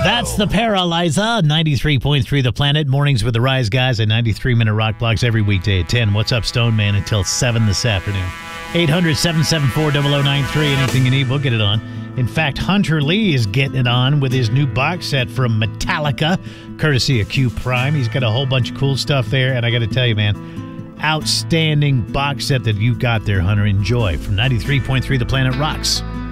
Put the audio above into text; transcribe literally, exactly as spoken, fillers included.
That's the Paralyzer, ninety-three point three The Planet. Mornings with the Rise Guys at ninety-three minute rock blocks every weekday at ten. What's up, Stone Man, until seven this afternoon. eight hundred, seven seven four, zero zero nine three. Anything you need, we'll get it on. In fact, Hunter Lee is getting it on with his new box set from Metallica, courtesy of Q Prime. He's got a whole bunch of cool stuff there, and I got to tell you, man, outstanding box set that you got there, Hunter. Enjoy from ninety-three point three The Planet Rocks.